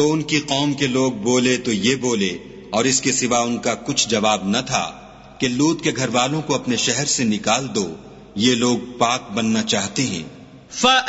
तो उनकी कौम के लोग बोले तो ये बोले, और इसके सिवा उनका कुछ जवाब न था कि लूत के घर वालों को अपने शहर से निकाल दो, ये लोग पाक बनना चाहते हैं।